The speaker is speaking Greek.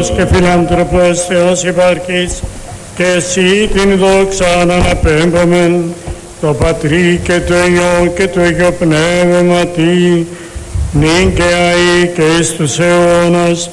Άγιος και φιλάνθρωπος Θεός υπάρχεις, και εσύ την δόξα αναπέμπομεν, το Πατρί και το Υιό και το Αγίο Πνεύματι, νυν και αεί και εις τους αιώνας